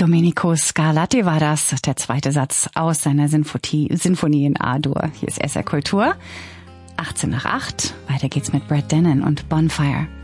Domenico Scarlatti war das, der zweite Satz aus seiner Sinfonie in A-Dur. Hier ist SR Kultur, 7:18. Weiter geht's mit Brad Dennen und Bonfire.